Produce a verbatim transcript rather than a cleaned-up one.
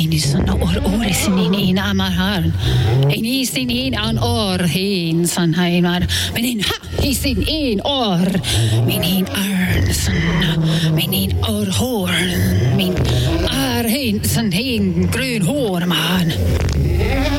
niin sanna or orisin niin amahan. Ei niisin niin an or hin san haimar. Menin ha hisin in or. Menin arn sanna. Menin or horn. Min ar hin san hin grön hår man.